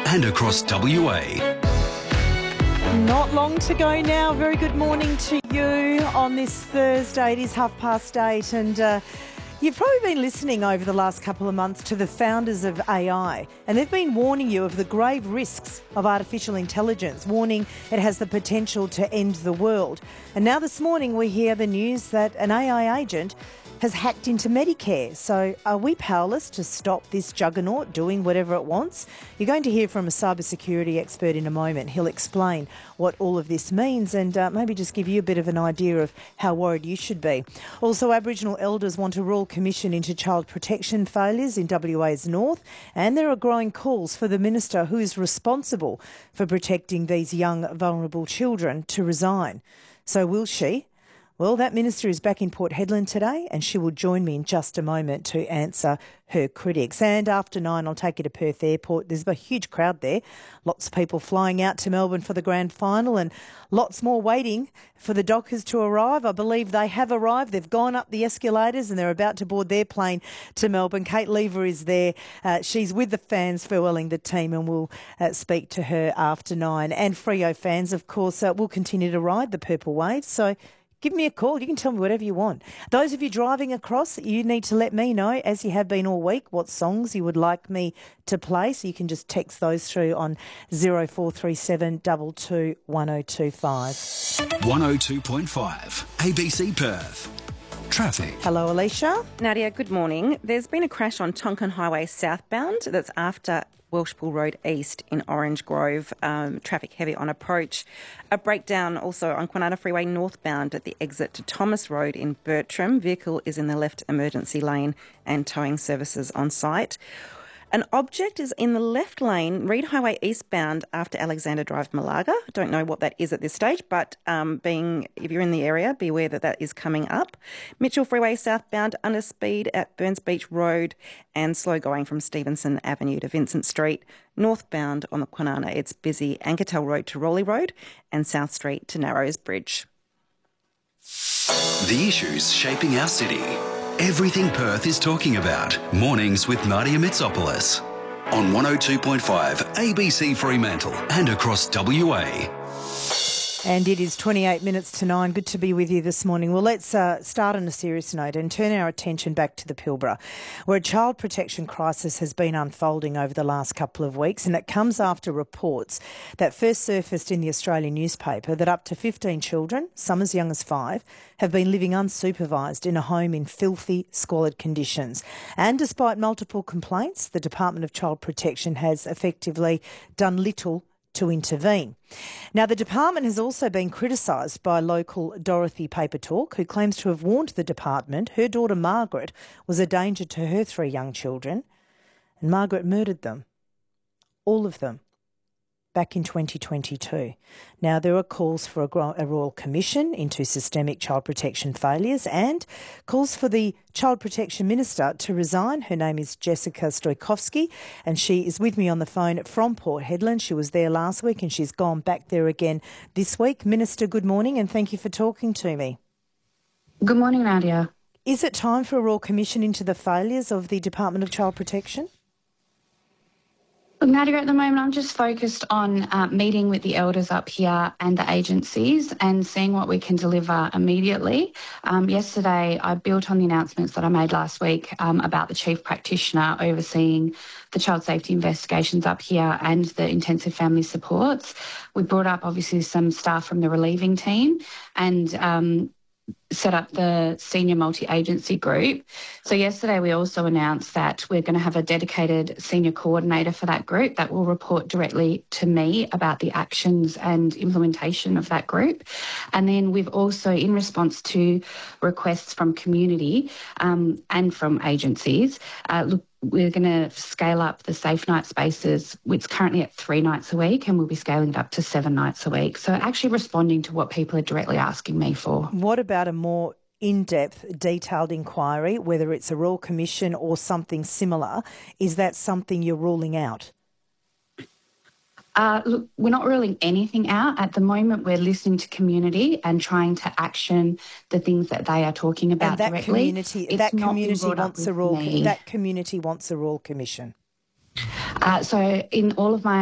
and across WA. Not long to go now. Very good morning to you on this Thursday. It is 8:30 and you've probably been listening over the last couple of months to the founders of AI, and they've been warning you of the grave risks of artificial intelligence, warning it has the potential to end the world. And now this morning we hear the news that an AI agent has hacked into Medicare. So are we powerless to stop this juggernaut doing whatever it wants? You're going to hear from a cybersecurity expert in a moment. He'll explain what all of this means and maybe just give you a bit of an idea of how worried you should be. Also, Aboriginal elders want a royal commission into child protection failures in WA's north, and there are growing calls for the minister who is responsible for protecting these young, vulnerable children to resign. So will she? Well, that minister is back in Port Hedland today and she will join me in just a moment to answer her critics. And after 9, I'll take you to Perth Airport. There's a huge crowd there. Lots of people flying out to Melbourne for the grand final and lots more waiting for the Dockers to arrive. I believe they have arrived. They've gone up the escalators and they're about to board their plane to Melbourne. Kate Lever is there. She's with the fans farewelling the team and we'll speak to her after 9. And Freo fans, of course, will continue to ride the purple wave. So give me a call. You can tell me whatever you want. Those of you driving across, you need to let me know, as you have been all week, what songs you would like me to play. So you can just text those through on 0437 22 1025. 102.5 ABC Perth. Traffic. Hello, Alicia. Nadia, good morning. There's been a crash on Tonkin Highway southbound that's after Welshpool Road East in Orange Grove. Traffic heavy on approach. A breakdown also on Kwinana Freeway northbound at the exit to Thomas Road in Bertram. Vehicle is in the left emergency lane and towing services on site. An object is in the left lane, Reid Highway eastbound after Alexander Drive, Malaga. Don't know what that is at this stage, but if you're in the area, be aware that that is coming up. Mitchell Freeway southbound, under speed at Burns Beach Road and slow going from Stevenson Avenue to Vincent Street. Northbound on the Kwinana, it's busy Ankertel Road to Rowley Road and South Street to Narrows Bridge. The issues shaping our city. Everything Perth is talking about. Mornings with Nadia Mitsopoulos. On 102.5 ABC Fremantle and across WA. And it is 28 minutes to 9. Good to be with you this morning. Well, let's start on a serious note and turn our attention back to the Pilbara, where a child protection crisis has been unfolding over the last couple of weeks, and it comes after reports that first surfaced in the Australian newspaper that up to 15 children, some as young as 5, have been living unsupervised in a home in filthy, squalid conditions. And despite multiple complaints, the Department of Child Protection has effectively done little to intervene. Now, the department has also been criticised by local Dorothy Papertalk, who claims to have warned the department her daughter Margaret was a danger to her 3 young children, and Margaret murdered them, all of them, back in 2022. Now, there are calls for a royal commission into systemic child protection failures and calls for the Child Protection Minister to resign. Her name is Jessica Stojkovski, and she is with me on the phone from Port Hedland. She was there last week and she's gone back there again this week. Minister, good morning and thank you for talking to me. Good morning, Nadia. Is it time for a royal commission into the failures of the Department of Child Protection? Look, Nadia, at the moment I'm just focused on meeting with the elders up here and the agencies and seeing what we can deliver immediately. Yesterday I built on the announcements that I made last week about the Chief Practitioner overseeing the child safety investigations up here and the intensive family supports. We brought up obviously some staff from the relieving team and set up the senior multi-agency group. So yesterday we also announced that we're going to have a dedicated senior coordinator for that group that will report directly to me about the actions and implementation of that group. And then we've also, in response to requests from community and from agencies, we're going to scale up the safe night spaces. It's currently at 3 nights a week and we'll be scaling it up to 7 nights a week. So actually responding to what people are directly asking me for. What about a more in-depth, detailed inquiry, whether it's a royal commission or something similar? Is that something you're ruling out? Look, we're not ruling anything out. At the moment, we're listening to community and trying to action the things that they are talking about and that directly. That community wants a royal commission. So in all of my